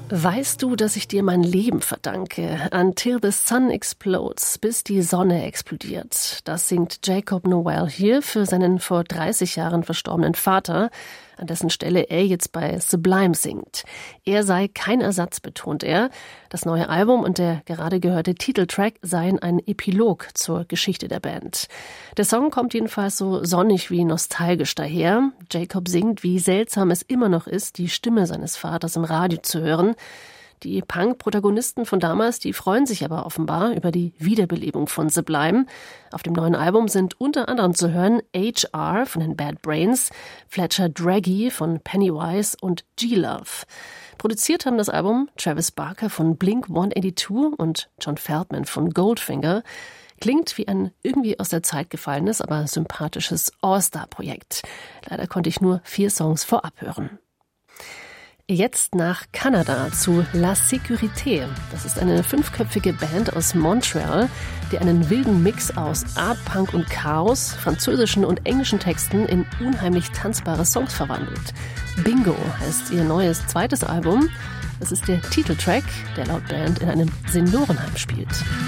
Weißt du, dass ich dir mein Leben verdanke? Until the sun explodes, bis die Sonne explodiert. Das singt Jacob Noel hier für seinen vor 30 Jahren verstorbenen Vater, an dessen Stelle er jetzt bei Sublime singt. Er sei kein Ersatz, betont er. Das neue Album und der gerade gehörte Titeltrack seien ein Epilog zur Geschichte der Band. Der Song kommt jedenfalls so sonnig wie nostalgisch daher. Jacob singt, wie seltsam es immer noch ist, die Stimme seines Vaters im Radio zu hören. Die Punk-Protagonisten von damals, die freuen sich aber offenbar über die Wiederbelebung von Sublime. Auf dem neuen Album sind unter anderem zu hören HR von den Bad Brains, Fletcher Draghi von Pennywise und G-Love. Produziert haben das Album Travis Barker von Blink-182 und John Feldman von Goldfinger. Klingt wie ein irgendwie aus der Zeit gefallenes, aber sympathisches All-Star-Projekt. Leider konnte ich nur 4 Songs vorab hören. Jetzt nach Kanada zu La Sécurité. Das ist eine 5-köpfige Band aus Montreal, die einen wilden Mix aus Art, Punk und Chaos, französischen und englischen Texten in unheimlich tanzbare Songs verwandelt. Bingo heißt ihr neues zweites Album. Das ist der Titeltrack, der laut Band in einem Seniorenheim spielt.